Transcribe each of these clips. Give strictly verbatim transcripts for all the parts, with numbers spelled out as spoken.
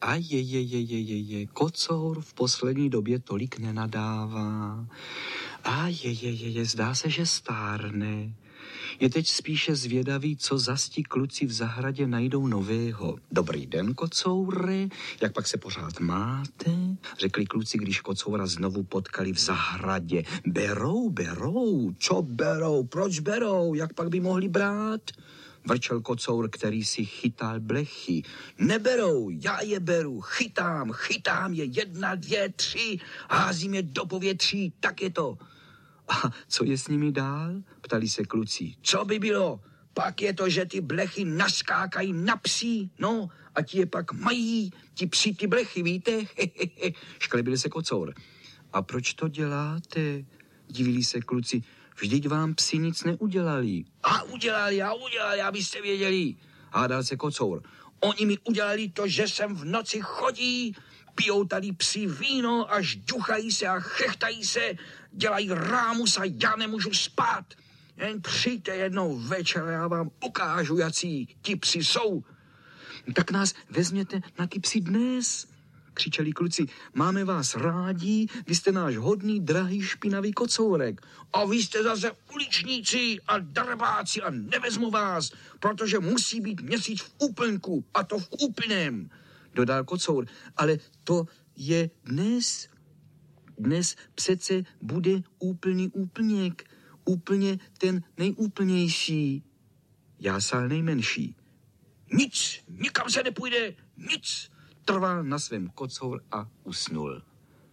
A je, je, je, je, je, je, kocour v poslední době tolik nenadává. A je, je, je, je, zdá se, že stárne. Je teď spíše zvědavý, co zas ti kluci v zahradě najdou nového. Dobrý den, kocoure, jak pak se pořád máte? Řekli kluci, když kocoura znovu potkali v zahradě. Berou, berou, čo berou, proč berou, jak pak by mohli brát? Vrčel kocour, který si chytal blechy. Neberou, já je beru, chytám, chytám je, jedna, dvě, tři, házím je do povětří, tak je to. A co je s nimi dál? Ptali se kluci. Co by bylo? Pak je to, že ty blechy naskákají na psí, no, a ti je pak mají, ti psi ty blechy, víte? Šklebil se kocour. A proč to děláte? Divili se kluci. Vždyť vám psi nic neudělali. A udělali, a udělali, abyste věděli. Hádal se kocour. Oni mi udělali to, že sem v noci chodí, pijou tady psi víno, až ďuchají se a chechtají se, dělají rámus a já nemůžu spát. Jen přijďte jednou večer, já vám ukážu, jací ti psi jsou. Tak nás vezměte na ty psi dnes, křičeli kluci. Máme vás rádi, vy jste náš hodný, drahý, špinavý kocourek. A vy jste zase uličníci a drbáci a nevezmu vás, protože musí být měsíc v úplňku, a to v úplném, dodal kocour. Ale to je dnes. Dnes přece bude úplný úplněk, úplně ten nejúplnější. Jásal nejmenší. Nic, nikam se nepůjde, nic, trval na svém kocour a usnul.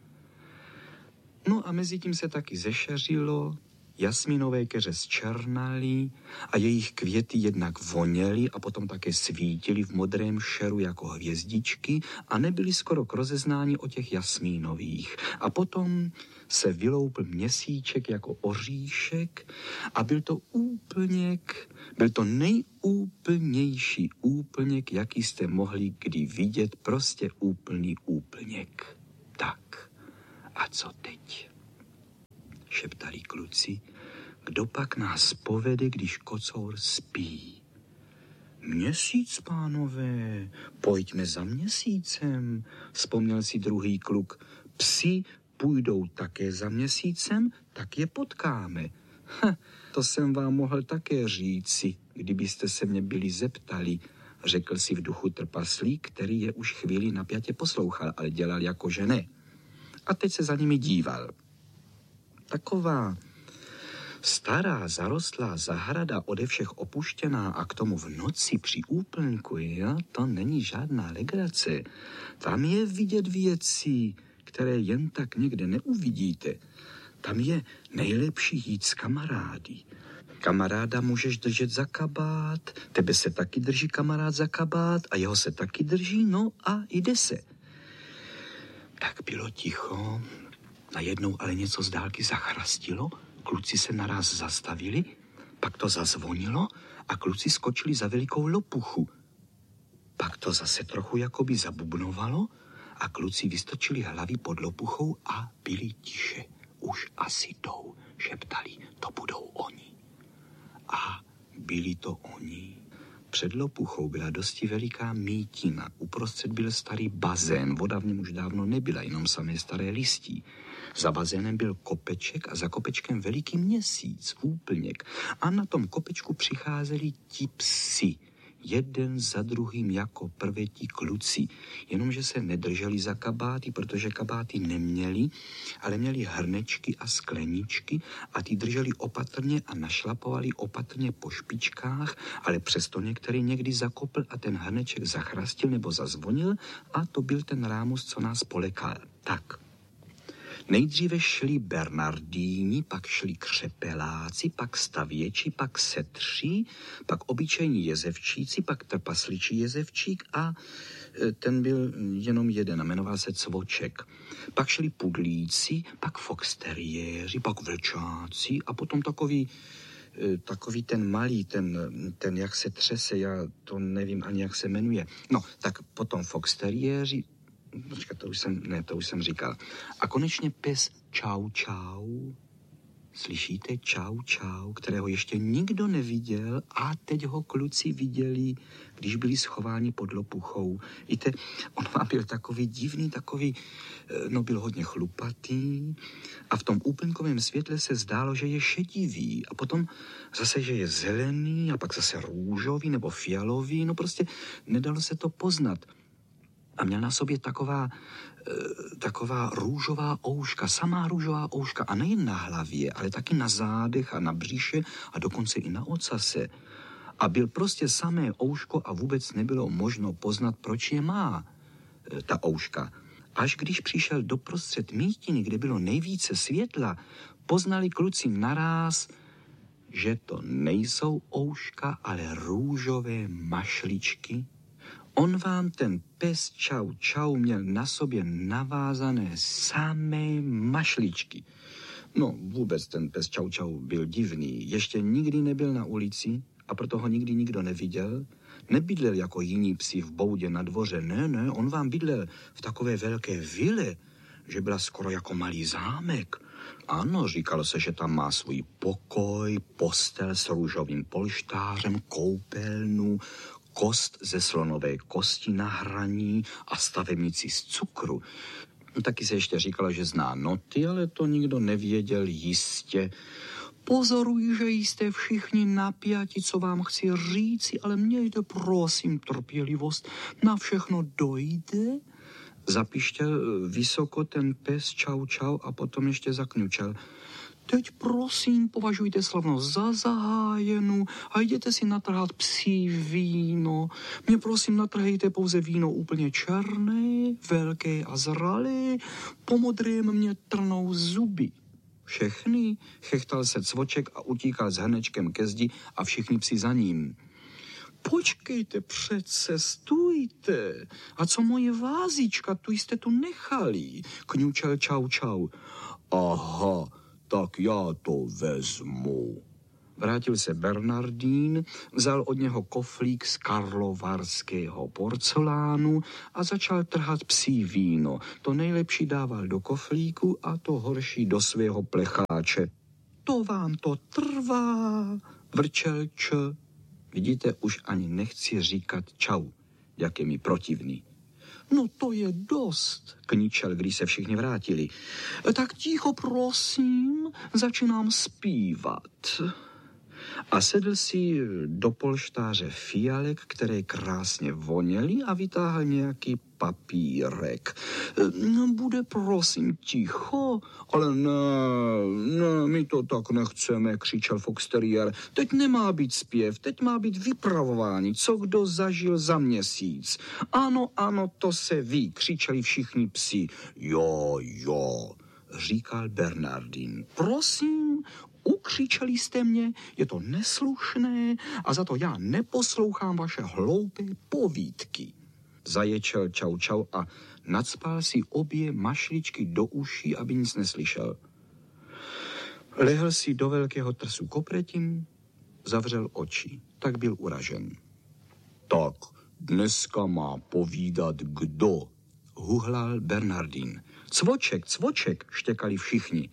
No a mezi tím se taky zešeřilo, jasminové keře zčernaly a jejich květy jednak voněly a potom také svítily v modrém šeru jako hvězdičky a nebyly skoro k rozeznání o těch jasmínových. A potom se vyloupl měsíček jako oříšek a byl to úplněk, byl to nejúplnější úplněk, jaký jste mohli kdy vidět, prostě úplný úplněk. Tak, a co teď? Šeptali kluci, kdo pak nás povede, když kocour spí. Měsíc, pánové, pojďme za měsícem, vzpomněl si druhý kluk. Psi půjdou také za měsícem, tak je potkáme. Ha, to jsem vám mohl také říci, kdybyste se mě byli zeptali, řekl si v duchu trpaslík, který je už chvíli napjatě poslouchal, ale dělal jako že ne. A teď se za nimi díval. Taková stará, zarostlá zahrada ode všech opuštěná a k tomu v noci při úplňku, jo, to není žádná legrace. Tam je vidět věcí, které jen tak někde neuvidíte. Tam je nejlepší jít s kamarády. Kamaráda můžeš držet za kabát, tebe se taky drží kamarád za kabát a jeho se taky drží, no a jde se. Tak bylo ticho. Najednou ale něco z dálky zachrastilo, kluci se naraz zastavili, pak to zazvonilo a kluci skočili za velikou lopuchu. Pak to zase trochu jakoby zabubnovalo a kluci vystočili hlavy pod lopuchou a byli tiše. Už asi jdou, šeptali, to budou oni. A byli to oni. Před lopuchou byla dosti veliká mítina, uprostřed byl starý bazén, voda v něm už dávno nebyla, jenom samé staré listí. Za bazénem byl kopeček a za kopečkem veliký měsíc, úplněk. A na tom kopečku přicházeli ti psi, jeden za druhým jako prvé ti kluci. Jenomže se nedrželi za kabáty, protože kabáty neměli, ale měli hrnečky a skleničky a ty drželi opatrně a našlapovali opatrně po špičkách, ale přesto některý někdy zakopl a ten hrneček zachrastil nebo zazvonil a to byl ten rámus, co nás polekal. Tak. Nejdříve šli Bernardíni, pak šli křepeláci, pak stavěči, pak setři, pak obyčejní jezevčíci, pak trpasličí jezevčík a ten byl jenom jeden, jmenoval se Cvoček. Pak šli pudlíci, pak foxteriéři, pak vlčáci a potom takový, takový ten malý, ten, ten jak se třese, já to nevím ani jak se jmenuje. No, tak potom foxteriéři, počkat, to už jsem, ne, to už jsem říkal. A konečně pes čau čau, Slyšíte čau čau, kterého ještě nikdo neviděl a teď ho kluci viděli, když byli schováni pod lopuchou. Víte, on vám byl takový divný, takový, no byl hodně chlupatý a v tom úplňkovém světle se zdálo, že je šedivý a potom zase, že je zelený a pak zase růžový nebo fialový, no prostě nedalo se to poznat. A měl na sobě taková, e, taková růžová ouška, samá růžová ouška. A nejen na hlavě, ale taky na zádech a na břiše a dokonce i na ocase. A byl prostě samé ouško a vůbec nebylo možno poznat, proč je má e, ta ouška. Až když přišel doprostřed mítiny, kde bylo nejvíce světla, poznali kluci naráz, že to nejsou ouška, ale růžové mašličky. On vám, ten pes čau čau, měl na sobě navázané samé mašličky. No vůbec ten pes čau čau byl divný. Ještě nikdy nebyl na ulici a proto ho nikdy nikdo neviděl. Nebydlel jako jiní psi v boudě na dvoře. Ne, ne, on vám bydlel v takové velké vile, že byla skoro jako malý zámek. Ano, říkalo se, že tam má svůj pokoj, postel s růžovým polštářem, koupelnu, kost ze slonové kosti na hraní a stavebnici z cukru. Taky se ještě říkalo, že zná noty, ale to nikdo nevěděl jistě. Pozoruji, že jste všichni napjati, co vám chci říci, ale mějte prosím trpělivost, na všechno dojde. Zapištěl vysoko ten pes čau čau a potom ještě zakňučel. Teď prosím považujte slavnost za zahájenou a jděte si natrhat psí víno. Mě prosím natrhejte pouze víno úplně černé, velké a zralé, po modrém mě trnou zuby. Všechny, chechtal se Cvoček a utíkal s hrnečkem ke zdi a všichni psi za ním. Počkejte přece, stůjte. A co moje vázíčka, tu jste tu nechali, kňučel čau čau. Aha, tak já to vezmu. Vrátil se Bernardín, vzal od něho koflík z karlovarského porcelánu a začal trhat psí víno. To nejlepší dával do koflíku a to horší do svého plecháče. To vám to trvá, vrčel Č. Vidíte, už ani nechci říkat čau, jak je mi protivný. No to je dost, kničel, když se všichni vrátili. Tak ticho prosím, začínám zpívat. A sedl si do polštáře fialek, které krásně voněly a vytáhl nějaký papírek. No, bude prosím ticho, ale ne, ne, my to tak nechceme, křičel Fox Terrier. Teď nemá být zpěv, teď má být vypravování, co kdo zažil za měsíc. Ano, ano, to se ví, křičeli všichni psi. Jo, jo, říkal Bernardín. Prosím, ukřičeli jste mě, je to neslušné a za to já neposlouchám vaše hloupé povídky. Zaječel čau čau a nacpal si obě mašličky do uší, aby nic neslyšel. Lehl si do velkého trsu kopretím, zavřel oči, tak byl uražen. Tak, dneska má povídat kdo? Huhlal Bernardín. Cvoček, Cvoček, štěkali všichni.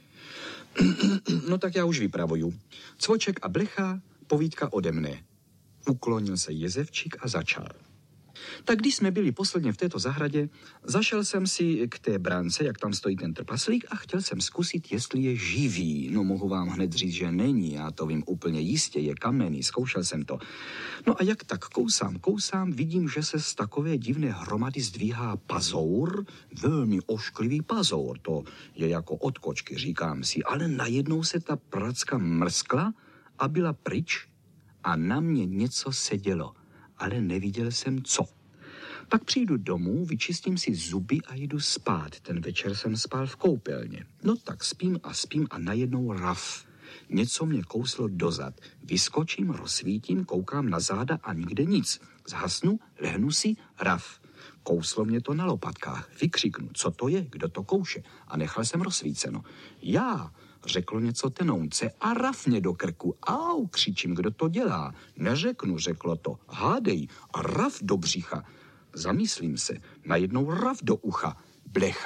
No tak já už vypravuju. Cvoček a Blecha, povídka ode mne. Uklonil se Jezevčík a začal. Tak když jsme byli posledně v této zahradě, zašel jsem si k té brance, jak tam stojí ten trpaslík a chtěl jsem zkusit, jestli je živý. No mohu vám hned říct, že není, já to vím úplně jistě, je kamenný, zkoušel jsem to. No a jak tak kousám, kousám, vidím, že se z takové divné hromady zdvíhá pazour, velmi ošklivý pazour, to je jako od kočky, říkám si, ale najednou se ta pracka mrskla a byla pryč a na mě něco sedělo. Ale neviděl jsem co. Pak přijdu domů, vyčistím si zuby a jdu spát. Ten večer jsem spal v koupelně. No tak spím a spím a najednou raf. Něco mě kouslo dozad. Vyskočím, rozsvítím, koukám na záda a nikde nic. Zhasnu, lehnu si, raf. Kouslo mě to na lopatkách. Vykřiknu, co to je, kdo to kouše. A nechal jsem rozsvíceno. Já, řeklo něco tenounce a raf mě do krku. Au, křičím, kdo to dělá. Neřeknu, řeklo to. Hádej, a raf do břicha. Zamyslím se, najednou raf do ucha. Blecha,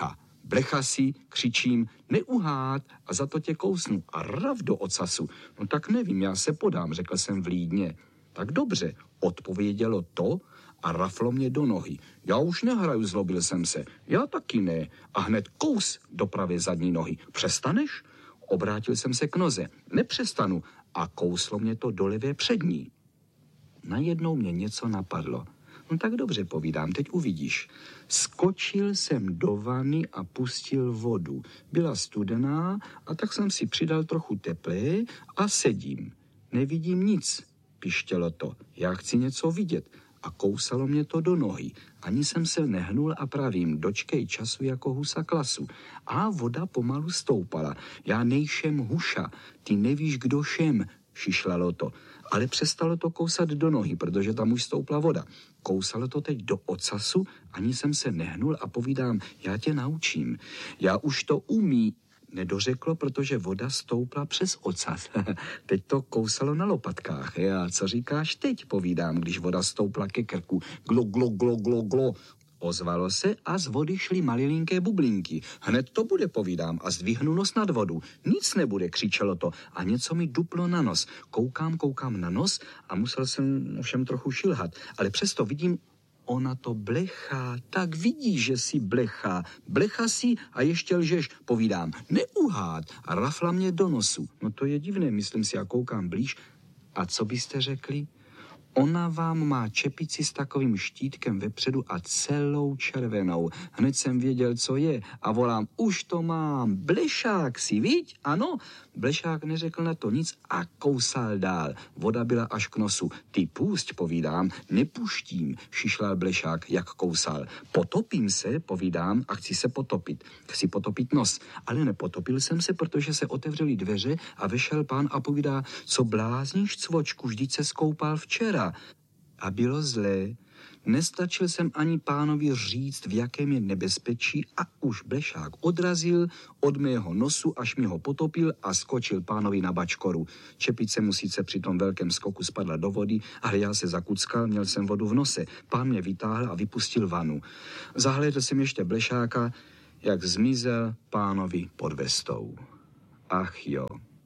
Blechasi, křičím, neuhát a za to tě kousnu a rav do ocasu. No tak nevím, já se podám, řekl jsem vlídně. Tak dobře, odpovědělo to a raflo mě do nohy. Já už nehraju, zlobil jsem se. Já taky ne. A hned kous do pravé zadní nohy. Přestaneš? Obrátil jsem se k noze. Nepřestanu. A kouslo mě to do levé přední. Najednou mě něco napadlo. No tak dobře, povídám, teď uvidíš. Skočil jsem do vany a pustil vodu. Byla studená a tak jsem si přidal trochu teplé a sedím. Nevidím nic, pištělo to. Já chci něco vidět. A kousalo mě to do nohy. Ani jsem se nehnul a pravím, dočkej času jako husa klasu. A voda pomalu stoupala. Já nejšem huša, ty nevíš, kdo šem, šišlalo to. Ale přestalo to kousat do nohy, protože tam už stoupla voda. Kousalo to teď do ocasu, ani jsem se nehnul a povídám, já tě naučím. Já už to umí. Nedořeklo, protože voda stoupla přes ocas. Teď to kousalo na lopatkách. Já, co říkáš teď, povídám, když voda stoupla ke krku. Glo, glo, glo, glo, glo. Ozvalo se a z vody šly malilinké bublinky. Hned to bude, povídám, a zdvihnu nos nad vodu. Nic nebude, křičelo to a něco mi duplo na nos. Koukám, koukám na nos a musel jsem ovšem trochu šilhat, ale přesto vidím, ona to blechá, tak vidíš, že si blechá. Blecha si a ještě lžeš, povídám, neuhát a rafla mě do nosu. No to je divné, myslím si a koukám blíž. A co byste řekli? Ona vám má čepici s takovým štítkem vepředu a celou červenou. Hned jsem věděl, co je a volám, už to mám, blešák si, viď? Ano, blešák neřekl na to nic a kousal dál. Voda byla až k nosu. Ty pusť, povídám, nepuštím, šišlal blešák, jak kousal. Potopím se, povídám, a chci se potopit. Chci potopit nos, ale nepotopil jsem se, protože se otevřely dveře a vešel pán a povídá, co blázníš, cvočku, vždyť se skoupal včera. A bylo zlé. Nestačil jsem ani pánovi říct, v jakém je nebezpečí a už blešák odrazil od mého nosu, až mi ho potopil a skočil pánovi na bačkoru. Čepice mu sice při tom velkém skoku spadla do vody, ale já se zakuckal, měl jsem vodu v nose. Pán mě vytáhl a vypustil vanu. Zahlédl jsem ještě blešáka, jak zmizel pánovi pod vestou. Ach jo.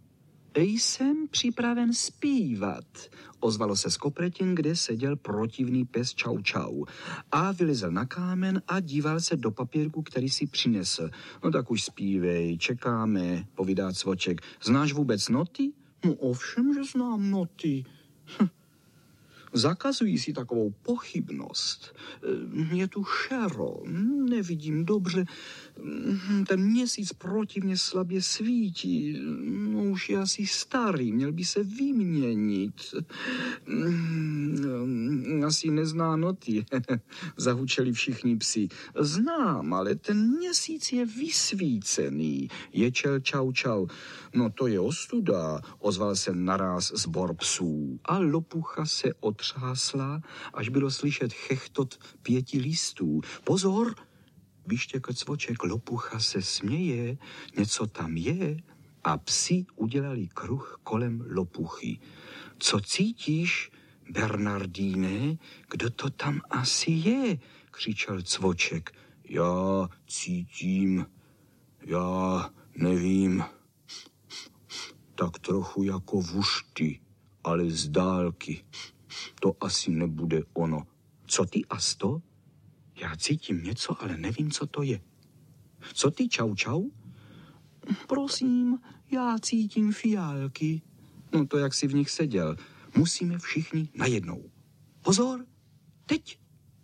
Jsem připraven zpívat, ozvalo se z kopretin, kde seděl protivný pes Čau Čau a vylezl na kámen a díval se do papírku, který si přinesl. No tak už zpívej, čekáme, povídá cvoček. Znáš vůbec noty? No ovšem, že znám noty. Hm. Zakazují si takovou pochybnost. Je tu šero, nevidím dobře. Ten měsíc proti mě slabě svítí. No, už je asi starý, měl by se vyměnit. Asi nezná noty, zahučeli všichni psi. Znám, ale ten měsíc je vysvícený, ječel Čau Čau. No to je ostuda, ozval se naráz sbor psů. A lopucha se otřásla, až bylo slyšet chechtot pěti listů. Pozor! Vyštěkl cvoček, lopucha se směje, něco tam je a psi udělali kruh kolem lopuchy. Co cítíš, Bernardíne, kdo to tam asi je? Křičel cvoček. Já cítím, já nevím, tak trochu jako vušty, ale z dálky. To asi nebude ono. Co ty, Asto? Já cítím něco, ale nevím, co to je. Co ty, Čau Čau? Prosím, já cítím fiálky. No to, jak si v nich seděl. Musíme všichni najednou. Pozor, teď.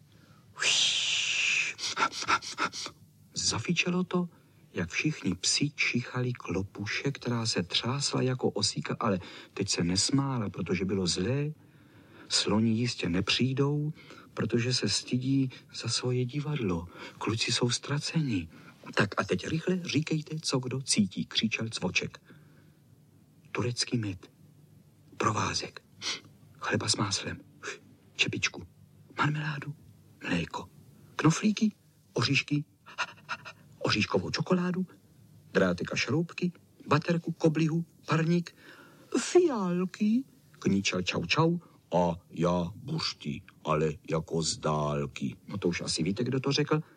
Zafičelo to, jak všichni psi čichali k lopuše, která se třásla jako osíka, ale teď se nesmála, protože bylo zlé. Sloni jistě nepřijdou, protože se stydí za svoje divadlo. Kluci jsou ztraceni. Tak a teď rychle říkejte, co kdo cítí, křičel cvoček. Turecký med, provázek, chleba s máslem, čepičku, marmeládu, mléko, knoflíky, oříšky, oříškovou čokoládu, drátek a šroubky, baterku, koblihu, parník, fiálky, kníčel Čau Čau, a já bušty, ale jako z dálky. No to už asi víte, kdo to řekl.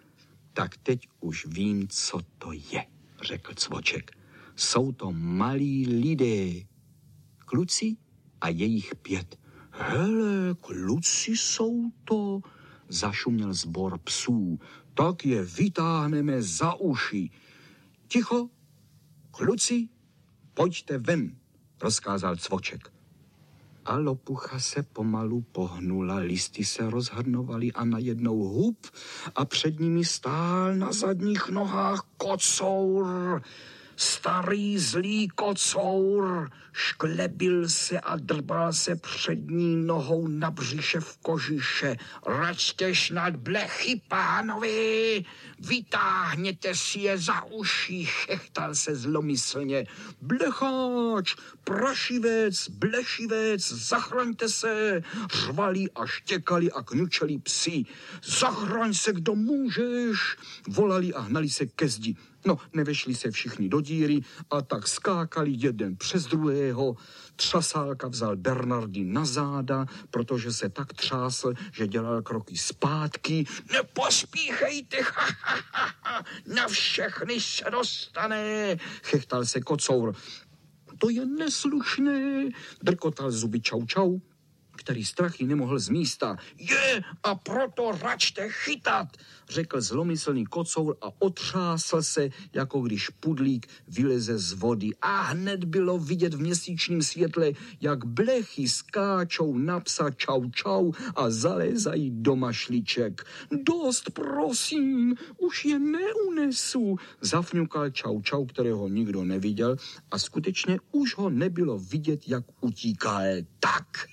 Tak teď už vím, co to je, řekl Cvoček. Jsou to malí lidé, kluci a jejich pět. Hele, kluci jsou to, zašuměl sbor psů. Tak je vytáhneme za uši. Ticho, kluci, pojďte ven, rozkázal Cvoček. A lopucha se pomalu pohnula, listy se rozhrnovaly a najednou hup a před nimi stál na zadních nohách kocour. Starý zlý kocour šklebil se a drbal se přední nohou na břiše v kožiše. Račte snad blechy, pánovi, vytáhněte si je za uši, chechtal se zlomyslně. Blecháč, prašivec, blešivec, zachraňte se, řvali a štěkali a kňučeli psi. Zachraň se, kdo můžeš, volali a hnali se ke zdi. No, nevešli se všichni do díry a tak skákali jeden přes druhého. Třasálka vzal Bernardy na záda, protože se tak třásl, že dělal kroky zpátky. Nepospíchejte, ha, ha, ha, ha, na všechny se dostane, chechtal se kocour. To je neslušné, drkotal zuby čau čau, který strachy nemohl z místa. Je, a proto račte chytat, řekl zlomyslný kocour a otřásl se, jako když pudlík vyleze z vody. A hned bylo vidět v měsíčním světle, jak blechy skáčou na psa čau čau a zalézají do mašliček. Dost, prosím, už je neunesu, zafňukal čau čau, kterého nikdo neviděl a skutečně už ho nebylo vidět, jak utíkal. Tak,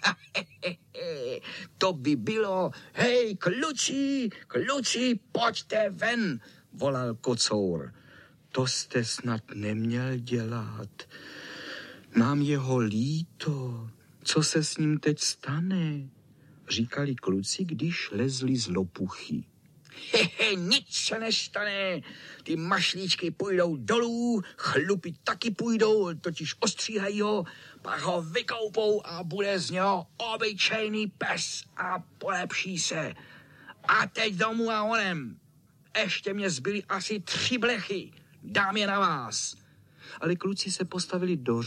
to by bylo, hej, kluci, kluci, pojďte ven, volal kocour. To jste snad neměl dělat. Nám je ho líto. Co se s ním teď stane? Říkali kluci, když lezli z lopuchy. Hehe, nic se nestane. Ty mašlíčky půjdou dolů, chlupy taky půjdou, totiž ostříhají ho, pak ho vykoupou a bude z něho obyčejný pes a polepší se. A teď domů a onem. Ještě mě zbyly asi tři blechy. Dám je na vás. Ale kluci se postavili do